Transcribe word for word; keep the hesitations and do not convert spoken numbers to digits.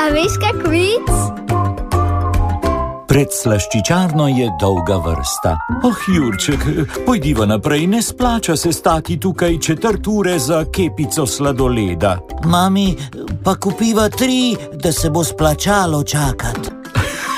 A veš, kak vic? Pred slaščičarno je dolga vrsta. Oh, Jurček, pojdiva naprej, ne splača se stati tukaj četrt ure za kepico sladoleda. Mami, pa kupiva tri, da se bo splačalo čakati.